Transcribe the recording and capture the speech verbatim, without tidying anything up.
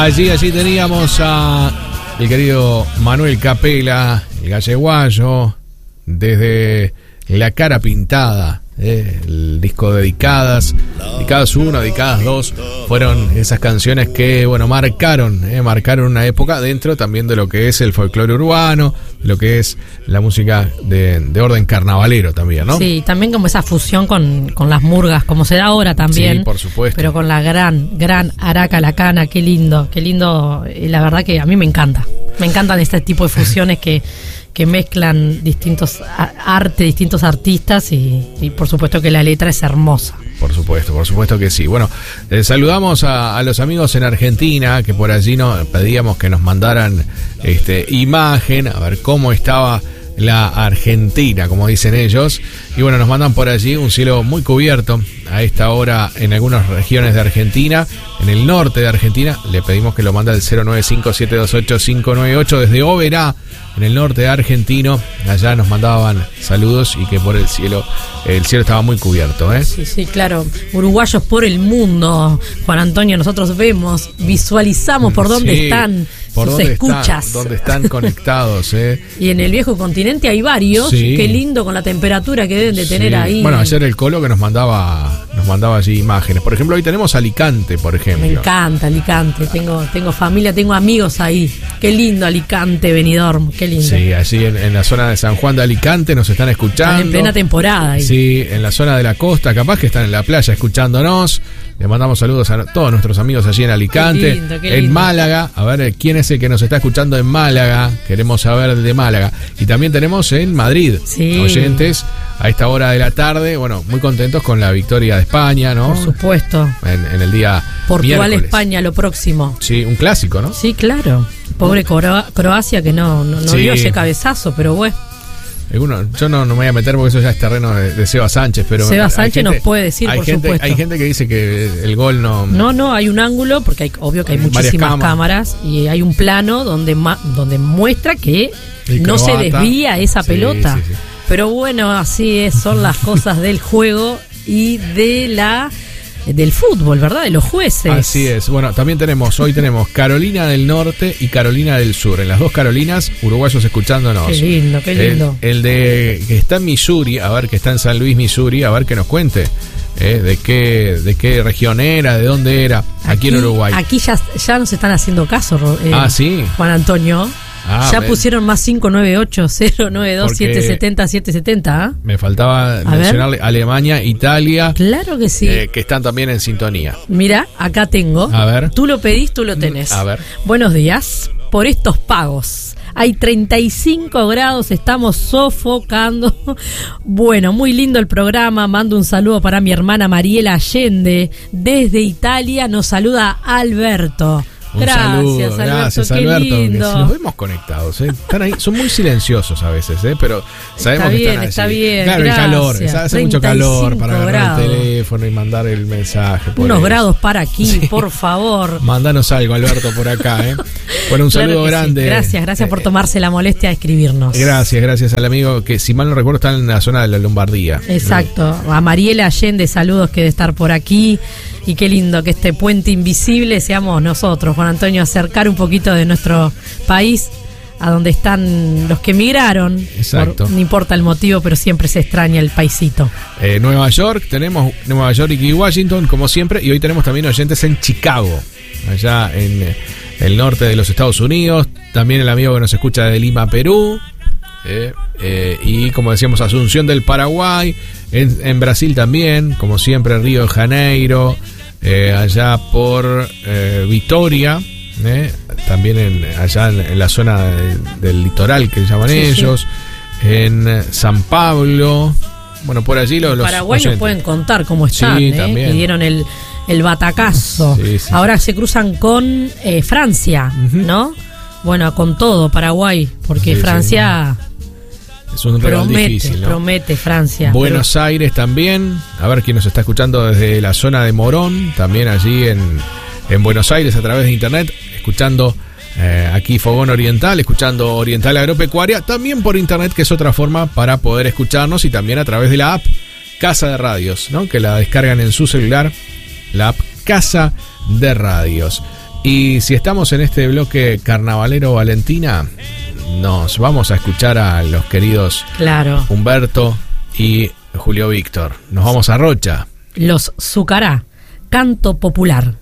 Allí, allí teníamos a el querido Manuel Capela, el galleguayo, desde La Cara Pintada, eh, el disco Dedicadas, Dedicadas uno, Dedicadas dos, fueron esas canciones que, bueno, marcaron, eh, marcaron una época dentro también de lo que es el folclore urbano, lo que es la música de, de orden carnavalero también, ¿no? Sí, también como esa fusión con, con las murgas, como se da ahora también. Sí, por supuesto. Pero con la gran, gran Araca La Cana, qué lindo, qué lindo. Y la verdad que a mí me encanta. Me encantan este tipo de fusiones que, que mezclan distintos arte, distintos artistas y, y por supuesto que la letra es hermosa. Por supuesto, por supuesto que sí. Bueno, eh, saludamos a, a los amigos en Argentina, que por allí nos pedíamos que nos mandaran este, imagen, a ver cómo estaba la Argentina, como dicen ellos. Y bueno, nos mandan por allí un cielo muy cubierto a esta hora en algunas regiones de Argentina. En el norte de Argentina le pedimos que lo mande al cero nueve cinco siete dos ocho cinco nueve ocho desde Oberá, en el norte de Argentino. Allá nos mandaban saludos y que por el cielo, el cielo estaba muy cubierto, ¿eh? Sí, sí, claro. Uruguayos por el mundo, Juan Antonio, nosotros vemos, visualizamos por dónde sí, están por sus dónde escuchas. Están, dónde están conectados, ¿eh? Y en el viejo continente hay varios, sí. Qué lindo con la temperatura que deben de tener sí. ahí. Bueno, ayer el Colo que nos mandaba, nos mandaba allí imágenes. Por ejemplo, hoy tenemos Alicante, por ejemplo. Me encanta Alicante, tengo, tengo familia, tengo amigos ahí. Qué lindo Alicante, Benidorm, qué lindo. Sí, allí en, en la zona de San Juan de Alicante nos están escuchando. Están en plena temporada ahí. Sí, en la zona de la costa, capaz que están en la playa escuchándonos. Le mandamos saludos a todos nuestros amigos allí en Alicante. Qué lindo, qué lindo. En Málaga, a ver quién es el que nos está escuchando en Málaga. Queremos saber de Málaga. Y también tenemos en Madrid, sí. oyentes a esta hora de la tarde. Bueno, muy contentos con la victoria de España, ¿no? Por supuesto. En, en el día Portugal, miércoles. España, lo próximo. Sí, un clásico, ¿no? Sí, claro. Pobre Cro- Croacia que no, no, no Sí. dio ese cabezazo, pero bueno. Alguno, yo no, no me voy a meter porque eso ya es terreno de, de Seba Sánchez, pero Seba hay Sánchez gente, nos puede decir, hay por gente, supuesto. Hay gente que dice que el gol no... No, no, hay un ángulo, porque hay, obvio que hay muchísimas cámaras, y hay un plano donde, ma- donde muestra que El no croata. se desvía esa Sí, pelota. sí, sí. Pero bueno, así es, son las cosas del juego y de la del fútbol, ¿verdad? De los jueces. Así es. Bueno, también tenemos, hoy tenemos Carolina del Norte y Carolina del Sur. En las dos Carolinas, uruguayos escuchándonos. Qué lindo, qué lindo. El, el de que está en Missouri, a ver, que está en San Luis, Missouri, a ver que nos cuente. Eh, de qué de qué región era, de dónde era, aquí, aquí en Uruguay. Aquí ya, ya nos están haciendo caso, eh, ah, sí. Juan Antonio. Ah, ya ven. pusieron más cinco nueve ocho cero nueve dos siete siete cero siete siete cero. ¿eh? Me faltaba A mencionarle ver. Alemania, Italia. Claro que sí. Eh, que están también en sintonía. Mira, acá tengo. A ver. Tú lo pedís, tú lo tenés. A ver. Buenos días. Por estos pagos. Hay treinta y cinco grados, estamos sofocando. Bueno, muy lindo el programa. Mando un saludo para mi hermana Mariela Allende. Desde Italia nos saluda Alberto. Un gracias, saludo, Alberto, gracias, qué Alberto. lindo. Que nos vemos conectados, ¿eh? Están ahí, son muy silenciosos a veces, ¿eh? Pero sabemos está que bien, están allí. está bien. Claro, gracias. el calor, hace mucho calor para agarrar grados. el teléfono y mandar el mensaje. Unos eso. grados para aquí, Sí. por favor. Mandanos algo, Alberto, por acá, ¿eh? Bueno, un Claro saludo que sí. grande. Gracias, gracias por Eh, tomarse la molestia de escribirnos. Gracias, gracias al amigo que, si mal no recuerdo, está en la zona de la Lombardía. Exacto. A Mariela Allende, saludos que de estar por aquí. Y qué lindo que este puente invisible seamos nosotros, Juan Antonio, acercar un poquito de nuestro país a donde están los que emigraron. Exacto. Por, no importa el motivo, pero siempre se extraña el paisito. Eh, Nueva York, tenemos Nueva York y Washington, como siempre, y hoy tenemos también oyentes en Chicago, allá en eh, el norte de los Estados Unidos. También el amigo que nos escucha de Lima, Perú. Eh, eh, y como decíamos, Asunción del Paraguay, en, en Brasil también, como siempre, Río de Janeiro, eh, allá por eh, Vitoria, eh, también en, allá en, en la zona de, del litoral que llaman sí, ellos, sí. En San Pablo, bueno, por allí los, los Paraguay oyentes. Nos pueden contar cómo están, sí, eh, también. que dieron el, el batacazo. Sí, sí. Ahora se cruzan con eh, Francia, uh-huh. ¿no? Bueno, con todo Paraguay, porque sí, Francia sí. es un rival promete, difícil, ¿no? Promete Francia. Buenos pero... Aires también, a ver quién nos está escuchando desde la zona de Morón, también allí en, en Buenos Aires a través de internet, escuchando eh, aquí Fogón Oriental, escuchando Oriental Agropecuaria, también por internet, que es otra forma para poder escucharnos, y también a través de la app Casa de Radios, ¿no? Que la descargan en su celular, la app Casa de Radios. Y si estamos en este bloque carnavalero, Valentina, nos vamos a escuchar a los queridos Claro. Humberto y Julio Víctor. Nos vamos a Rocha. Los Zucará, canto popular.